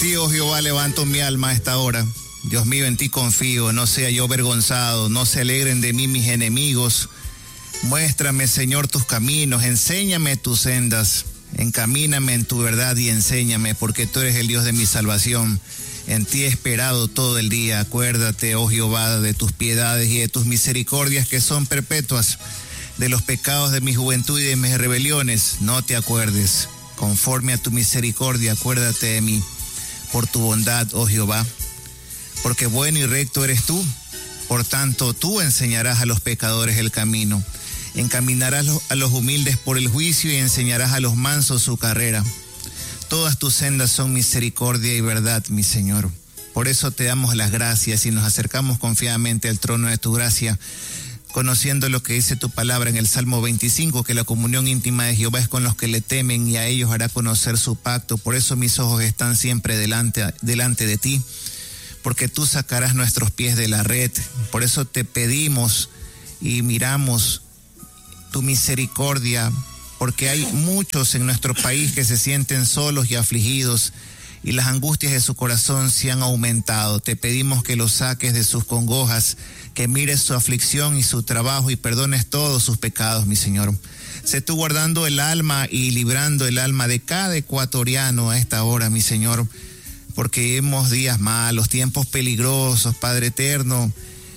Sí, oh Jehová, levanto mi alma a esta hora. Dios mío, en ti confío, no sea yo avergonzado, no se alegren de mí mis enemigos. Muéstrame, Señor, tus caminos, enséñame tus sendas, encamíname en tu verdad y enséñame, porque tú eres el Dios de mi salvación. En ti he esperado todo el día. Acuérdate, oh Jehová, de tus piedades y de tus misericordias que son perpetuas. De los pecados de mi juventud y de mis rebeliones, no te acuerdes. Conforme a tu misericordia, acuérdate de mí. Por tu bondad, oh Jehová, porque bueno y recto eres tú. Por tanto, tú enseñarás a los pecadores el camino. Encaminarás a los humildes por el juicio y enseñarás a los mansos su carrera. Todas tus sendas son misericordia y verdad, mi Señor. Por eso te damos las gracias y nos acercamos confiadamente al trono de tu gracia, conociendo lo que dice tu palabra en el Salmo 25, que la comunión íntima de Jehová es con los que le temen y a ellos hará conocer su pacto. Por eso mis ojos están siempre delante de ti, porque tú sacarás nuestros pies de la red. Por eso te pedimos y miramos tu misericordia, porque hay muchos en nuestro país que se sienten solos y afligidos y las angustias de su corazón se han aumentado. Te pedimos que los saques de sus congojas, que mires su aflicción y su trabajo y perdones todos sus pecados, mi Señor. Sé tú guardando el alma y librando el alma de cada ecuatoriano a esta hora, mi Señor, porque hemos días malos, tiempos peligrosos, Padre eterno,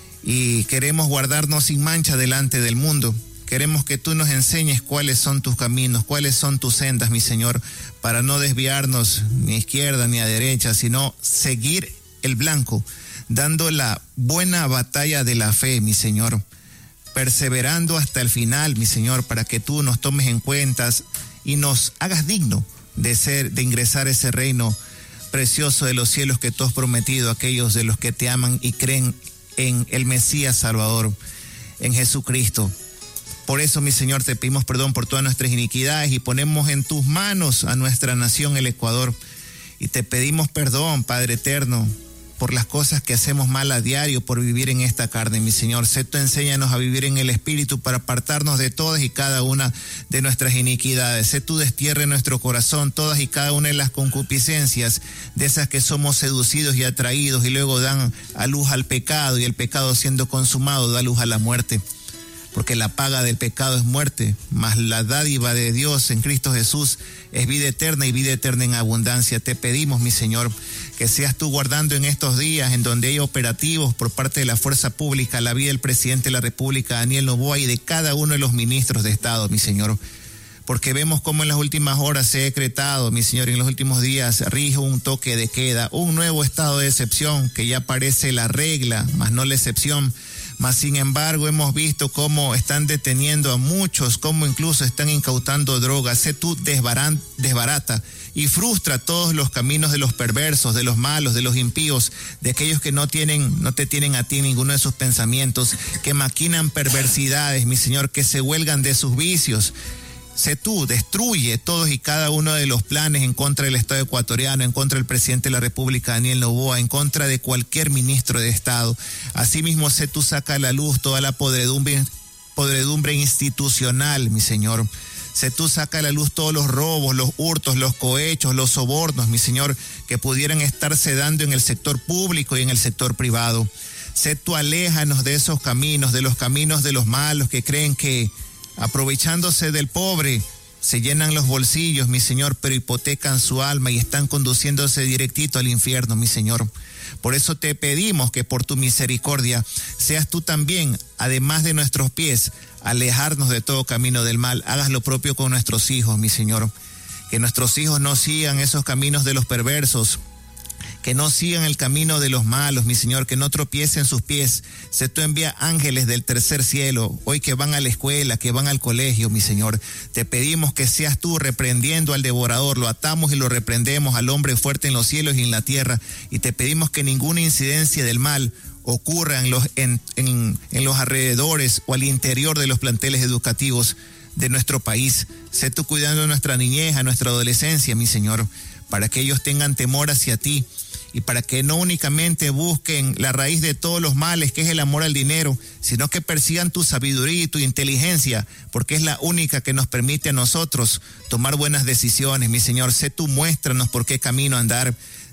y queremos guardarnos sin mancha delante del mundo. Queremos que tú nos enseñes cuáles son tus caminos, cuáles son tus sendas, mi Señor, para no desviarnos ni a izquierda ni a derecha, sino seguir el blanco, dando la buena batalla de la fe, mi Señor, perseverando hasta el final, mi Señor, para que tú nos tomes en cuenta y nos hagas digno de ingresar a ese reino precioso de los cielos que tú has prometido a aquellos de los que te aman y creen en el Mesías Salvador, en Jesucristo. Por eso, mi Señor, te pedimos perdón por todas nuestras iniquidades y ponemos en tus manos a nuestra nación, el Ecuador. Y te pedimos perdón, Padre eterno, por las cosas que hacemos mal a diario, por vivir en esta carne, mi Señor. Sé tú enséñanos a vivir en el Espíritu para apartarnos de todas y cada una de nuestras iniquidades. Sé tú destierre en nuestro corazón todas y cada una de las concupiscencias, de esas que somos seducidos y atraídos y luego dan a luz al pecado, y el pecado siendo consumado da luz a la muerte. Porque la paga del pecado es muerte, mas la dádiva de Dios en Cristo Jesús es vida eterna y vida eterna en abundancia. Te pedimos, mi Señor, que seas tú guardando en estos días en donde hay operativos por parte de la fuerza pública, la vida del presidente de la República, Daniel Noboa, y de cada uno de los ministros de Estado, mi Señor. Porque vemos cómo en las últimas horas se ha decretado, mi Señor, en los últimos días rige un toque de queda, un nuevo estado de excepción que ya parece la regla, mas no la excepción. Mas sin embargo hemos visto cómo están deteniendo a muchos, cómo incluso están incautando drogas. Sé tú desbarata y frustra todos los caminos de los perversos, de los malos, de los impíos, de aquellos que no te tienen a ti ninguno de sus pensamientos, que maquinan perversidades, mi Señor, que se huelgan de sus vicios. Sé tú, destruye todos y cada uno de los planes en contra del Estado ecuatoriano, en contra del presidente de la República, Daniel Noboa, en contra de cualquier ministro de Estado. Asimismo, sé tú saca a la luz toda la podredumbre institucional, mi Señor. Sé tú saca a la luz todos los robos, los hurtos, los cohechos, los sobornos, mi Señor, que pudieran estarse dando en el sector público y en el sector privado. Sé tú aléjanos de esos caminos, de los caminos de los malos que creen que aprovechándose del pobre, se llenan los bolsillos, mi Señor, pero hipotecan su alma y están conduciéndose directito al infierno, mi Señor. Por eso te pedimos que por tu misericordia seas tú también, además de nuestros pies, alejarnos de todo camino del mal. Hagas lo propio con nuestros hijos, mi Señor. Que nuestros hijos no sigan esos caminos de los perversos, que no sigan el camino de los malos, mi Señor, que no tropiecen sus pies. Sé tú envía ángeles del tercer cielo, hoy que van a la escuela, que van al colegio, mi Señor. Te pedimos que seas tú reprendiendo al devorador, lo atamos y lo reprendemos al hombre fuerte en los cielos y en la tierra, y te pedimos que ninguna incidencia del mal ocurra en los alrededores o al interior de los planteles educativos de nuestro país. Sé tú cuidando a nuestra niñez, a nuestra adolescencia, mi Señor, para que ellos tengan temor hacia ti y para que no únicamente busquen la raíz de todos los males, que es el amor al dinero, sino que persigan tu sabiduría y tu inteligencia, porque es la única que nos permite a nosotros tomar buenas decisiones. Mi Señor, sé tú, muéstranos por qué camino andar.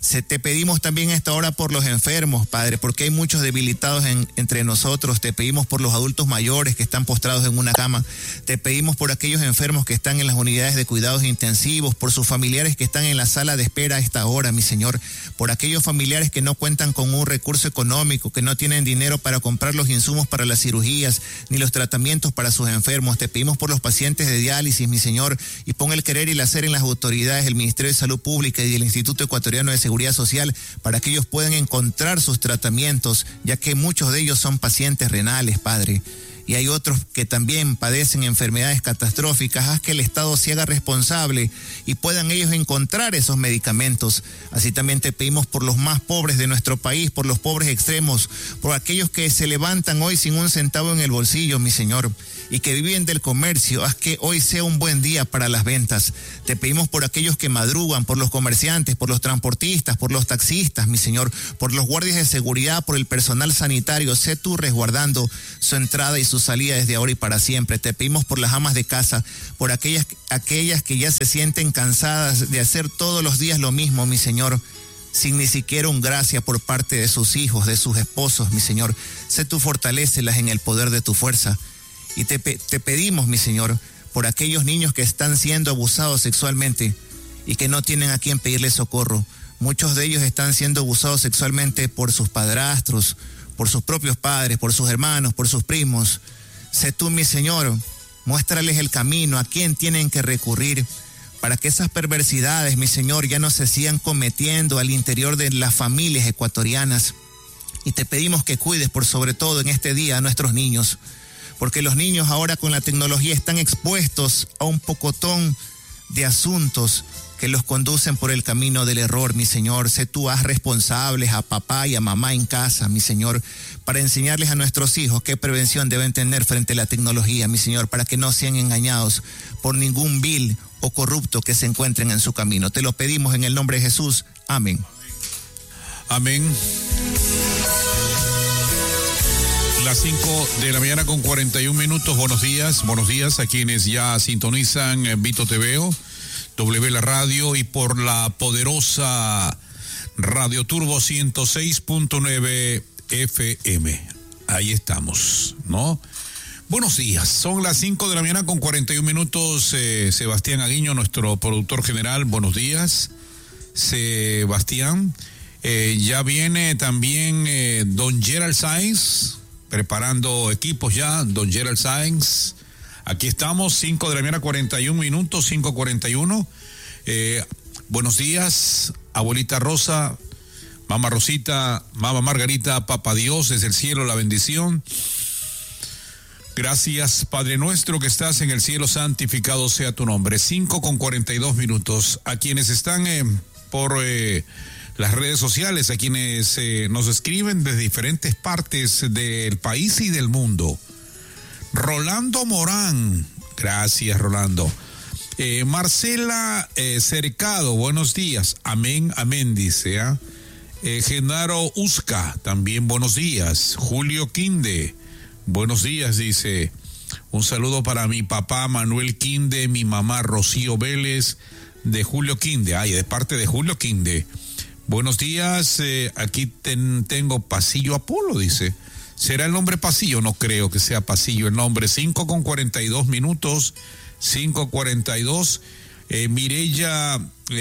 Te pedimos también a esta hora por los enfermos, Padre, porque hay muchos debilitados entre nosotros. Te pedimos por los adultos mayores que están postrados en una cama. Te pedimos por aquellos enfermos que están en las unidades de cuidados intensivos, por sus familiares que están en la sala de espera a esta hora, mi Señor, por aquellos familiares que no cuentan con un recurso económico, que no tienen dinero para comprar los insumos para las cirugías, ni los tratamientos para sus enfermos. Te pedimos por los pacientes de diálisis, mi Señor, y pon el querer y el hacer en las autoridades del Ministerio de Salud Pública y del Instituto Ecuatoriano de Seguridad Social para que ellos puedan encontrar sus tratamientos, ya que muchos de ellos son pacientes renales, Padre. Y hay otros que también padecen enfermedades catastróficas. Haz que el Estado se haga responsable y puedan ellos encontrar esos medicamentos. Así también te pedimos por los más pobres de nuestro país, por los pobres extremos, por aquellos que se levantan hoy sin un centavo en el bolsillo, mi Señor, y que viven del comercio. Haz que hoy sea un buen día para las ventas. Te pedimos por aquellos que madrugan, por los comerciantes, por los transportistas, por los taxistas, mi Señor, por los guardias de seguridad, por el personal sanitario. Sé tú resguardando su entrada y su salida desde ahora y para siempre. Te pedimos por las amas de casa, por aquellas que ya se sienten cansadas de hacer todos los días lo mismo, mi Señor, sin ni siquiera un gracia por parte de sus hijos, de sus esposos, mi Señor. Sé tú fortalécelas en el poder de tu fuerza. Y te pedimos, mi Señor, por aquellos niños que están siendo abusados sexualmente y que no tienen a quien pedirle socorro. Muchos de ellos están siendo abusados sexualmente por sus padrastros, por sus propios padres, por sus hermanos, por sus primos. Sé tú, mi Señor, muéstrales el camino, a quién tienen que recurrir, para que esas perversidades, mi Señor, ya no se sigan cometiendo al interior de las familias ecuatorianas. Y te pedimos que cuides por sobre todo en este día a nuestros niños, porque los niños ahora con la tecnología están expuestos a un pocotón de asuntos que los conducen por el camino del error, mi Señor. Sé tú, haz responsables a papá y a mamá en casa, mi Señor, para enseñarles a nuestros hijos qué prevención deben tener frente a la tecnología, mi Señor, para que no sean engañados por ningún vil o corrupto que se encuentren en su camino. Te lo pedimos en el nombre de Jesús. Amén. Amén. Las 5 de la mañana con 41 minutos. Buenos días a quienes ya sintonizan Vito TV, W la radio y por la poderosa Radio Turbo 106.9 FM. Ahí estamos, ¿no? Buenos días, son las 5 de la mañana con 41 minutos. Sebastián Aguiño, nuestro productor general, buenos días, Sebastián. Ya viene también don Gerald Sáenz, preparando equipos ya, don Gerald Sáenz. Aquí estamos, 5 de la mañana, 41 minutos, 5:41. Buenos días, abuelita Rosa, mamá Rosita, mamá Margarita, papá Dios, desde el cielo la bendición. Gracias, Padre nuestro que estás en el cielo, santificado sea tu nombre. 5:42 minutos. A quienes están por las redes sociales, a quienes nos escriben desde diferentes partes del país y del mundo. Rolando Morán, gracias Rolando. Marcela Cercado, buenos días, amén, amén, dice. Genaro Usca, también buenos días. Julio Quinde, buenos días, dice. Un saludo para mi papá Manuel Quinde, mi mamá Rocío Vélez, de Julio Quinde, de parte de Julio Quinde. Buenos días, aquí tengo Pasillo Apolo, dice. ¿Será el nombre Pasillo? No creo que sea Pasillo el nombre. 5:42 minutos, 5:42. Mireya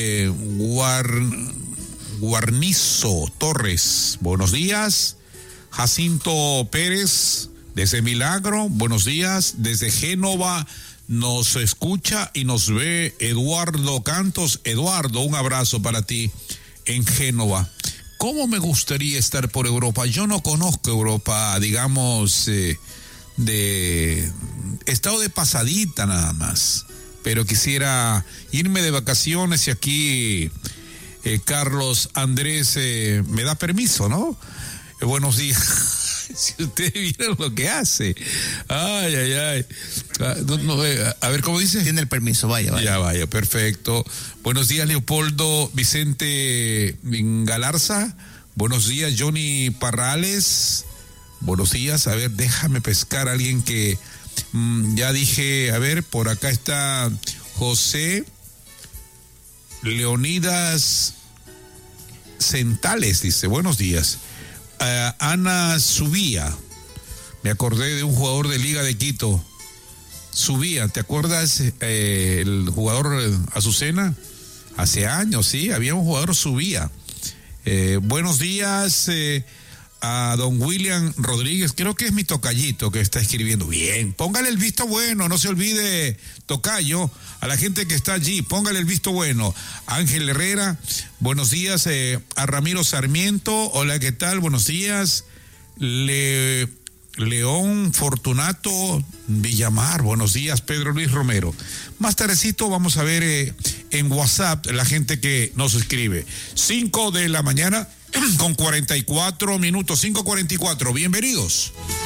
Guarnizo Torres, buenos días. Jacinto Pérez, desde Milagro, buenos días. Desde Génova nos escucha y nos ve Eduardo Cantos. Eduardo, un abrazo para ti en Génova. ¿Cómo me gustaría estar por Europa? Yo no conozco Europa, digamos, de estado de pasadita nada más, pero quisiera irme de vacaciones y aquí Carlos Andrés me da permiso, ¿no? Buenos días. Si ustedes vieron lo que hace. Ay, ay, ay. A ver, ¿cómo dice? Tiene el permiso, vaya. Ya, vaya, perfecto. Buenos días, Leopoldo Vicente Galarza. Buenos días, Johnny Parrales. Buenos días. A ver, déjame pescar a alguien que ya dije. A ver, por acá está José Leonidas Centales, dice, buenos días. Ana Subía, me acordé de un jugador de Liga de Quito. Subía, ¿te acuerdas? El jugador Azucena, hace años, sí, había un jugador Subía. Buenos días a don William Rodríguez, creo que es mi tocayito que está escribiendo. Bien, póngale el visto bueno, no se olvide, tocayo, a la gente que está allí, póngale el visto bueno. Ángel Herrera, buenos días. A Ramiro Sarmiento, hola, ¿qué tal? Buenos días. León Fortunato Villamar, buenos días. Pedro Luis Romero. Más tardecito vamos a ver en WhatsApp la gente que nos escribe. 5 de la mañana con 44 minutos, 5:44. Bienvenidos.